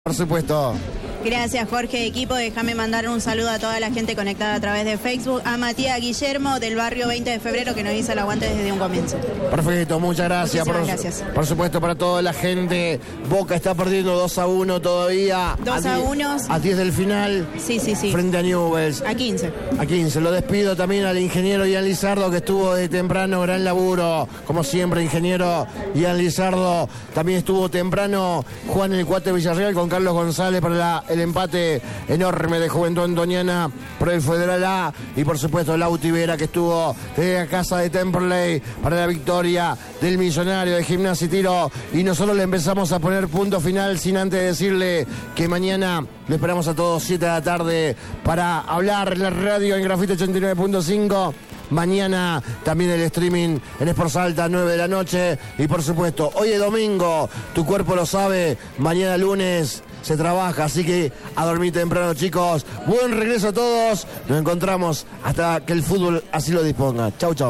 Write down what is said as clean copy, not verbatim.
Por supuesto. Gracias, Jorge. Equipo, déjame mandar un saludo a toda la gente conectada a través de Facebook. A Matías Guillermo del barrio 20 de febrero que nos hizo el aguante desde un comienzo. Perfecto, muchas gracias. Gracias. Por supuesto, para toda la gente. Boca está perdiendo 2-1 todavía. 2-1. A 10 del final. Sí. Frente a Newell's. A 15. A 15. Lo despido también al ingeniero Ian Lizardo, que estuvo de temprano, gran laburo. Como siempre, ingeniero Ian Lizardo. También estuvo temprano Juan el Cuate Villarreal con Carlos González para el empate enorme de Juventud Antoniana por el Federal A. Y por supuesto, Lauti Vera, que estuvo desde la casa de Temperley para la victoria del Millonario de Gimnasia y Tiro. Y nosotros le empezamos a poner punto final sin antes decirle que mañana le esperamos a todos 7 de la tarde para hablar en la radio en Grafite 89.5. Mañana también el streaming en Sport Salta 9 de la noche. Y por supuesto, hoy es domingo, tu cuerpo lo sabe, mañana lunes se trabaja, así que a dormir temprano, chicos. Buen regreso a todos, nos encontramos hasta que el fútbol así lo disponga. Chau.